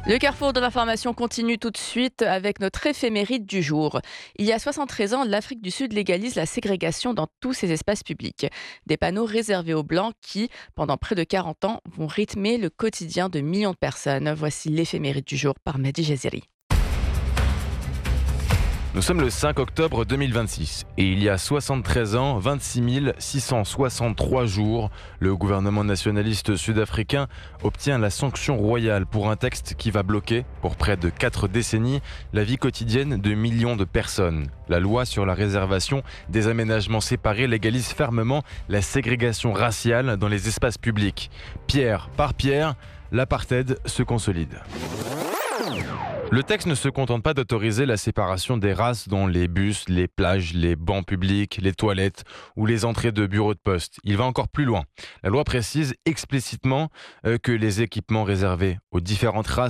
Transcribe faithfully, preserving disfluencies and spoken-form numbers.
Le carrefour de l'information continue tout de suite avec notre éphéméride du jour. Il y a soixante-treize ans, l'Afrique du Sud légalise la ségrégation dans tous ses espaces publics. Des panneaux réservés aux Blancs qui, pendant près de quarante ans, vont rythmer le quotidien de millions de personnes. Voici l'éphéméride du jour par Mehdi Jaziri. Nous sommes le cinq octobre deux mille vingt-six et il y a soixante-treize ans, vingt-six mille six cent soixante-trois jours, le gouvernement nationaliste sud-africain obtient la sanction royale pour un texte qui va bloquer, pour près de quatre décennies, la vie quotidienne de millions de personnes. La loi sur la réservation des aménagements séparés légalise fermement la ségrégation raciale dans les espaces publics. Pierre par pierre, l'apartheid se consolide. Le texte ne se contente pas d'autoriser la séparation des races dans les bus, les plages, les bancs publics, les toilettes ou les entrées de bureaux de poste. Il va encore plus loin. La loi précise explicitement euh, que les équipements réservés aux différentes races